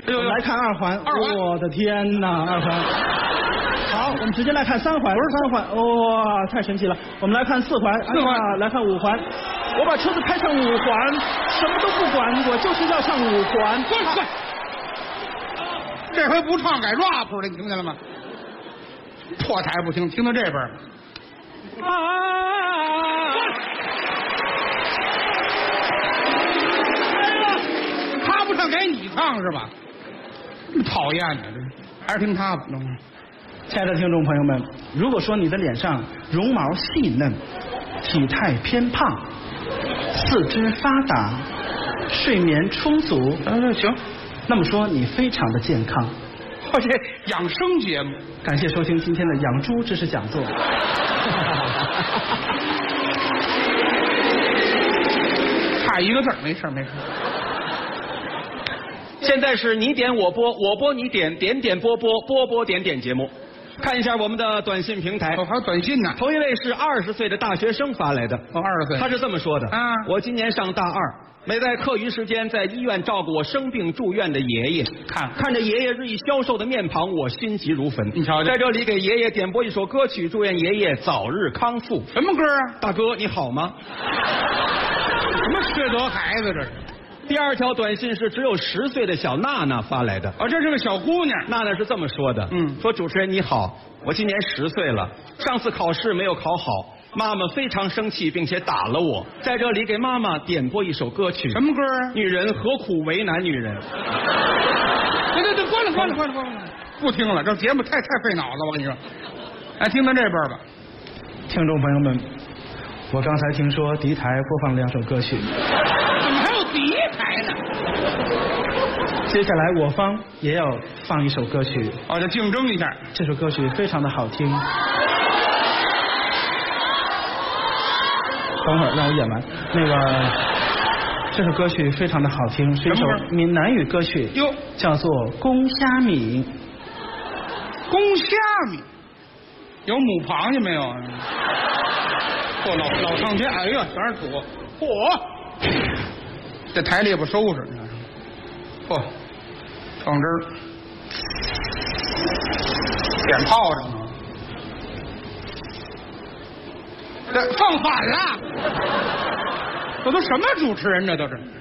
我们来看二环。 二环， 我的天哪，二环。好，我们直接来看三环。不是三环，哇，太神奇了。我们来看四环。 四环， 来看五环。我把车子开上五环，什么都不管，我就是要上五环。 快！这回不唱改 rap 了，你听见了吗？破台不听，听到这边。他不唱给你唱是吧？讨厌呢，这还是听他吧。 亲爱的听众朋友们，如果说你的脸上绒毛细嫩，体态偏胖，四肢发达，睡眠充足， 行， 那么说你非常的健康。 这养生节目， 感谢收听今天的养猪知识讲座。 差一个字，没事。 现在是你点我播，我播你点，点点播播，播播点点节目。看一下我们的短信平台， 还有短信呢。 头一位是20岁的大学生发来的 ，20岁， 他是这么说的啊， 我今年上大2，没在课余时间在医院照顾我生病住院的爷爷，看着爷爷日益消瘦的面庞，我心急如焚。 你瞧瞧， 在这里给爷爷点播一首歌曲，祝愿爷爷早日康复。 什么歌啊？ 大哥你好吗？ 什么缺德孩子这是？ 第二条短信是只有10岁的小娜娜发来的。 这是个小姑娘。 娜娜是这么说的，说主持人你好，我今年10岁了，上次考试没有考好，妈妈非常生气，并且打了我。在这里给妈妈点播一首歌曲。 什么歌啊？ 女人何苦为难女人？ 对，关了，不听了，这节目太费脑子，我跟你说。来，听到这边吧。 听众朋友们，我刚才听说敌台播放了2首歌曲。 怎么还有敌台呢？ 接下来我方也要放一首歌曲， 就竞争一下。 这首歌曲非常的好听。等会儿让我演完。这首歌曲非常的好听，是一首闽南语歌曲，叫做《公虾米》。 公虾米有母螃蟹没有？老上天，哎呀，全是土，这台里也不收拾，你看，放汁儿，点炮仗，这放反了，这都什么主持人？这都是。